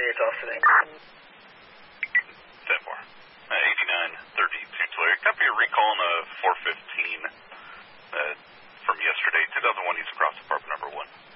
38's off today. 10-4. 8932 Tulare. Copy a recall on a 415 from yesterday, 2001 East Cross Apartment number 1.